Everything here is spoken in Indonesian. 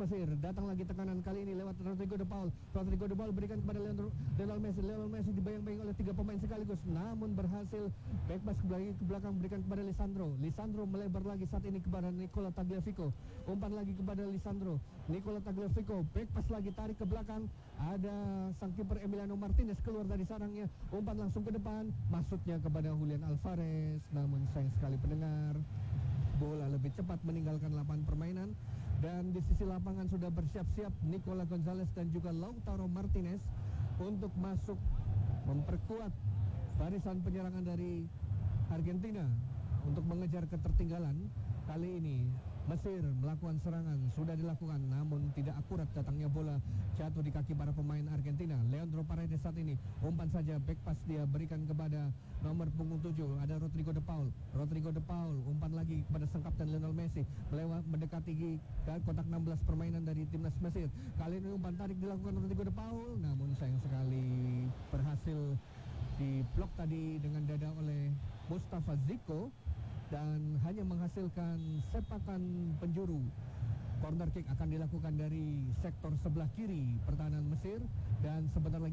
Mesir. Datang lagi tekanan kali ini lewat Rodrigo de Paul. Rodrigo de Paul berikan kepada Lionel Messi. Lionel Messi dibayang-bayang oleh 3 pemain sekaligus, namun berhasil back pass lagi ke belakang berikan kepada Lisandro. Lisandro melebar lagi saat ini kepada Nicola Tagliafico. Umpan lagi kepada Lisandro. Nicola Tagliafico back pass lagi tarik ke belakang. Ada sang kiper Emiliano Martinez keluar dari sarangnya. Umpan langsung ke depan, masuknya kepada Julian Alvarez. Namun sayang sekali pendengar, bola lebih cepat meninggalkan lapangan permainan. Dan di sisi lapangan sudah bersiap-siap Nicola Gonzalez dan juga Lautaro Martinez untuk masuk memperkuat barisan penyerangan dari Argentina untuk mengejar ketertinggalan. Kali ini Mesir melakukan serangan, sudah dilakukan, namun tidak akurat datangnya bola jatuh di kaki para pemain Argentina. Leandro Paredes saat ini umpan saja, back pass dia berikan kepada nomor punggung 7, ada Rodrigo de Paul. Rodrigo de Paul umpan lagi kepada sang kapten Lionel Messi, mendekati kotak 16 permainan dari timnas Mesir. Kali ini umpan tarik dilakukan Rodrigo de Paul, namun sayang sekali berhasil diblok tadi dengan dada oleh Mustafa Ziko dan hanya menghasilkan sepakan penjuru. Corner kick akan dilakukan dari sektor sebelah kiri pertahanan Mesir dan sebentar lagi